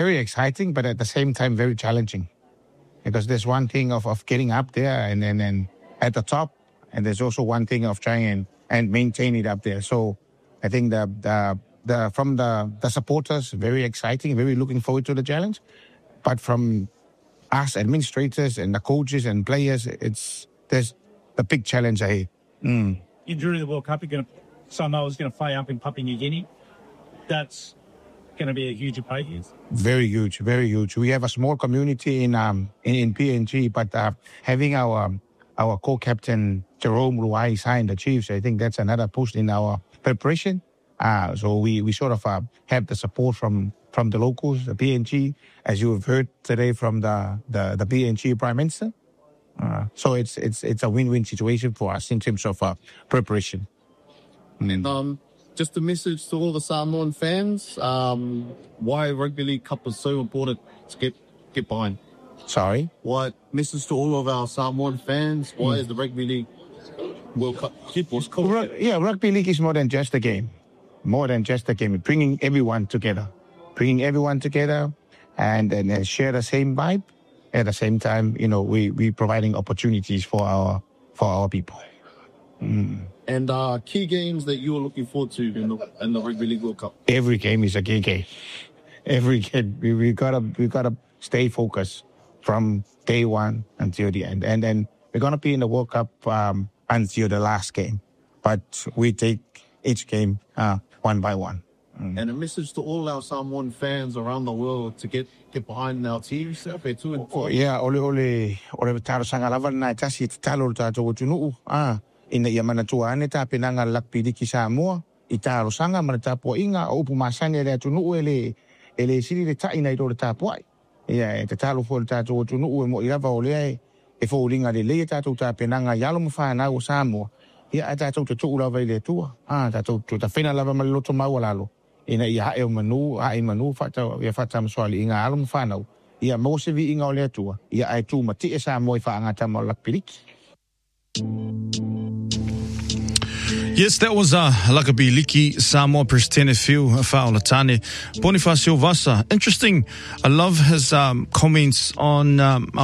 very exciting, but at the same time, very challenging. Because there's one thing of getting up there and then at the top, and there's also one thing of trying and maintain it up there. So I think from the supporters, very exciting, very looking forward to the challenge. But from us administrators and the coaches and players, there's the big challenge ahead. During the World Cup, Samoa's going to play up in Papua New Guinea. That's going to be a huge impact. Very huge, very huge. We have a small community in PNG, but having our co-captain Jerome Luai sign the Chiefs, I think that's another push in our preparation. So we sort of have the support from the locals, the PNG, as you have heard today from the PNG Prime Minister. So it's a win-win situation for us in terms of preparation. Just a message to all the Samoan fans, why Rugby League Cup is so important to get behind. Sorry? What message to all of our Samoan fans, why is the Rugby League World Cup? Rugby League is more than just a game. More than just a game. Bringing everyone together. And share the same vibe. At the same time, we providing opportunities for our people. And key games that you are looking forward to in the Rugby League World Cup? Every game is a key game. Every game. We gotta stay focused from day one until the end. And then we're gonna be in the World Cup until the last game. But we take each game one by one. And a message to all our Samoan fans around the world to get behind our teams. Yeah, ole taro sanga lava na tasi talo tato tunu ina ia mana tua ane ta penanga lakpidi ki Samoa I taro sanga mana tapo inga o upu masane le tunu ele siri le tai nei do tapo ai. Ia te talo fo tato tunu mo ira va ole e fo ringa le tato ta penanga yalo mfa na o Samoa. Ia tato te tu lava le tua. Tato ta fena lava maloto mawalalo. Ina ia hae manu fata mswali inga alum whanau. Ia mausevi inga o lea tua. Ia ai tu mati e sa moi whaangata mau lakpiriki. Yes, that was Lakabiliki Samoa Pristine Fiu Fa'olatane Bonifacio Vasa. Interesting. I love his comments on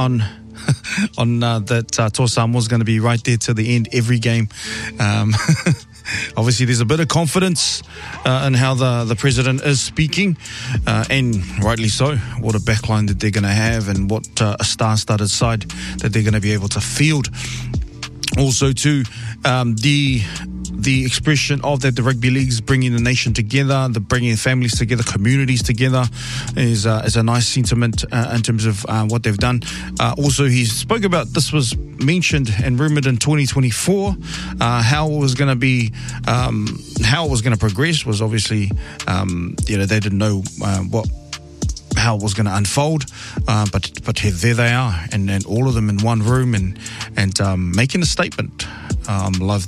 that Toa Samoa's going to be right there to the end every game. Obviously, there's a bit of confidence in how the president is speaking, and rightly so. What a backline that they're going to have, and what a star-studded side that they're going to be able to field. Also, too, the expression of that the rugby league's bringing the nation together, the bringing families together, communities together, is a nice sentiment in terms of what they've done. Also, he spoke about, this was mentioned and rumored in 2024, how it was going to be, how it was going to progress was obviously, they didn't know how it was going to unfold, but there they are, and all of them in one room and making a statement. I love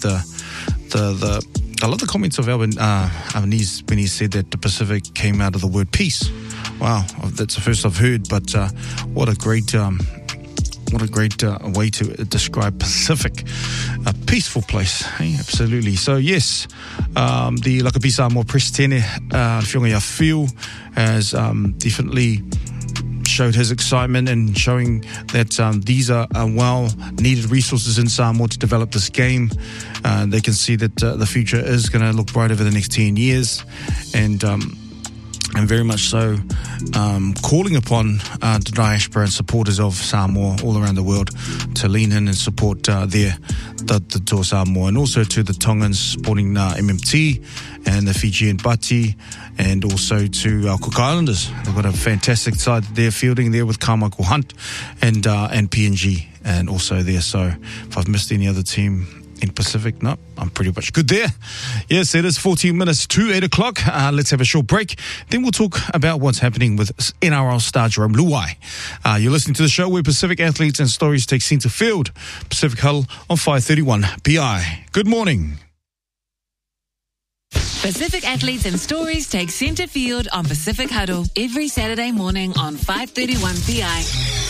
the comments of Albanese when he said that the Pacific came out of the word peace. Wow, that's the first I've heard, but what a great way to describe Pacific, a peaceful place. Hey? Absolutely. So yes, the Lakapi Samoa Pristine Whiunga Fiu has definitely showed his excitement and showing that these are well-needed resources in Samoa to develop this game. They can see that the future is going to look bright over the next 10 years, and very much so calling upon the diaspora and supporters of Samoa all around the world to lean in and support the Toa Samoa, and also to the Tongans supporting MMT and the Fijian Pati, and also to our Cook Islanders. They've got a fantastic side that they're fielding there with Carmichael Hunt and PNG and also there. So if I've missed any other team in Pacific, no, I'm pretty much good there. Yes, it is 14 minutes to 8 o'clock. Let's have a short break. Then we'll talk about what's happening with NRL star Jerome Luai. You're listening to the show where Pacific athletes and stories take centre field. Pacific Huddle on 531 PI. Good morning. Pacific athletes and stories take centre field on Pacific Huddle every Saturday morning on 531 PI.